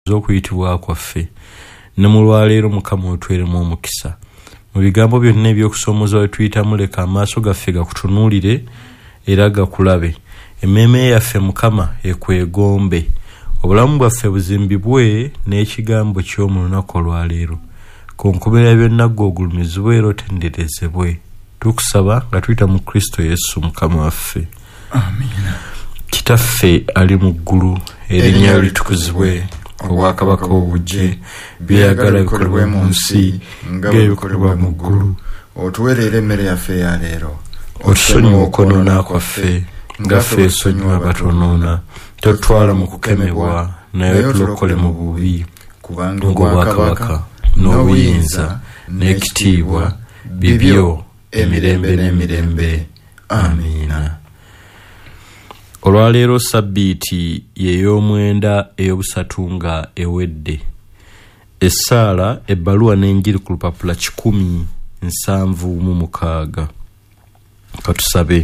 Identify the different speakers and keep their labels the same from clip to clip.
Speaker 1: z'okuyitibwa kwaffe ne mu lwaleero Mukama otweremu omukisa mu bigambo byonna ebyokusoomoza bwe tuyitamu leka amaaso gaffe gakutunuulire era gakulabe emmeeme yaffe Mukama ekwegombe obulamu bwaffe buzimbibwe n'ekigambo ky'omu lunaku olwaleero ku nkomerera byonna ggwe ogulumizibwe era otenderezebwe tukusaba nga tuyita mu Kristo Yesu Mukama waffe
Speaker 2: Amina.
Speaker 1: Kitaffe ali mu ggulu erinnya lyo litukuzibwe obwakabaka obujje byeyagala bikolebwe mu nsi nga bikolebwa mu ggulu
Speaker 2: otuweerera emmere yaffe ya leero
Speaker 1: otusonyiwe okwonoona kwaffe nga ffe esonyiwa abatonoona totwala mu kukemebwa naye tulokole mu bubi
Speaker 2: kubanga
Speaker 1: obwakabaka n'obuyinza n'ekitiibwa bibyo emirembe n'emirembe. Amiina. Olwaleero Sabbiiti y'ey'omwenda ey'obusatu nga ewedde. Essaala ebbaluwa n'enjiri ku lupapula 176. Katusabe.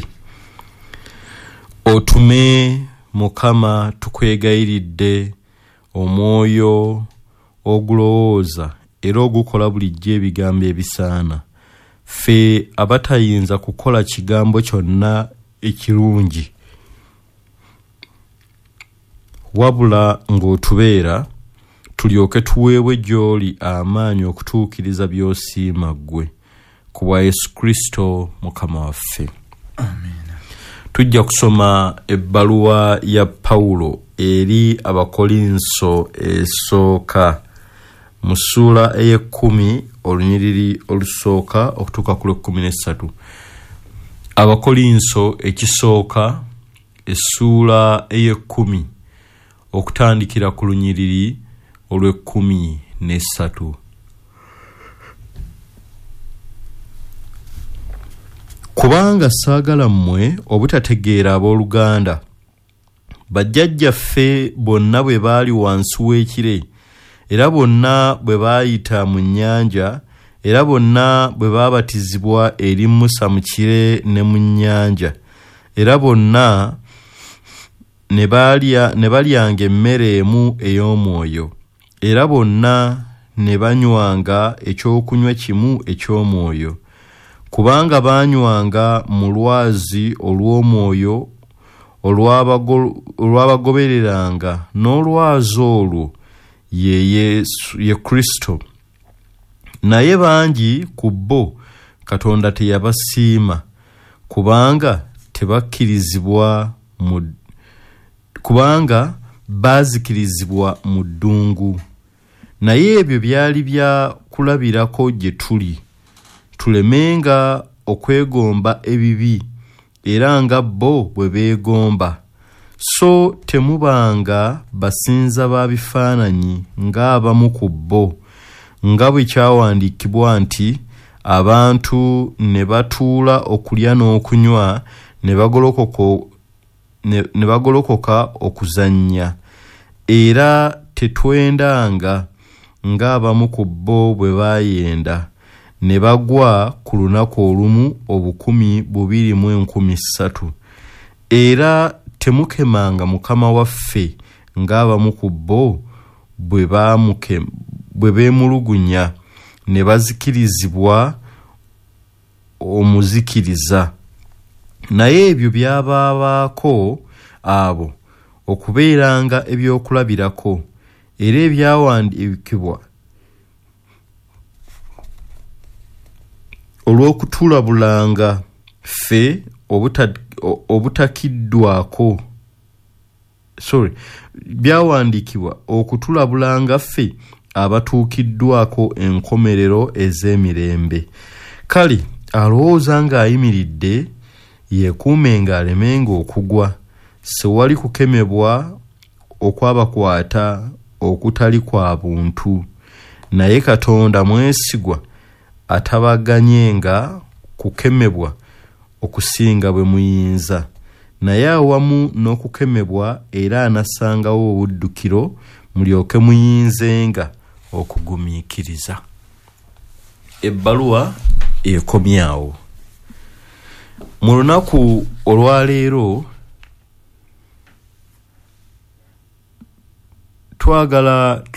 Speaker 1: Otume Mukama tukwegayiridde omwoyo ogulowooza era ogukola bulijjo ebigambo ebisaana ffe abatayinza kukola kigambo kyonna ekirungi wabula ng'otubeera tulyoke tuweebwe gy'oli amaanyi okutuukiriza by'osiima ggwe ku bwa Yesu Kristo Mukama waffe.
Speaker 2: Amina.
Speaker 1: Tujja kusoma ebbaluwa ya Pawulo eri Abakolinso esooka mu ssuula ey'ekkumi olunyiriri olusooka okutuuka ku lw'ekkuminessatu. Abakolinso ekisooka essuula ey'ekkumi okutandikira ku lunyiriri olw'ekkuminessatu. Kubanga saagala mmwe obutategeera abooluganda bajjajjaffe bonna bwe baali wansi w'ekire era bonna bwe baayita mu nnyanja era bonna bwe baabatizibwa eri Musa mu kire ne mu nnyanja era bonna ne balyanga emmere emu ey'omwoyo era bonna ne banywanga ekyokunywa kimu eky'omwoyo kubanga baanywanga mu lwazi olw'omwoyo olwabagobereranga n'olwazi olwo ye Kristo. Naye bangi ku bo Katonda teyabasiima kubanga baazikirizibwa mu ddungu. Naye ebyo byali bya kulabirako gye tuli tulemenga okwegomba ebibi era nga bo bwe beegomba. So temubanga basinza ba bifaananyi ng'abamu ku bo nga bwe kyawandiikibwa nti abantu ne batuula okulya n'okunywa ne bagolokoka okuzannya era tetwendanga ng'abamu ku bo bwe baayenda ne bagwa ku lunaku olumu 2,213 era temukemanga Mukama waffe ng'abamu ku bo bwe beemulugunya ne bazikirizibwa omuzikiriza. Naye ebyo byababaako abo okubeeranga ebyokulabirako era ebyawandiikibwa olw'okutulabulanga ffe obutakiddwako byawandiikibwa okutulabulanga ffe abatuukiddwako enkomerero ez'emirembe. Kale alowooza ng'ayimiridde yeekuumenga alemenga okugwa sewali kukemebwa okwabakwata okutali kwa buntu naye Katonda mwesigwa atabaganyenga kukemebwa okusinga bwe muyinza naye awamu n'okukemebwa era anasangawo obuddukiro mulyoke muyinzenga okugumiikiriza. Ebbaluwa ekomyawo. Mu lunaku olwaleero twagala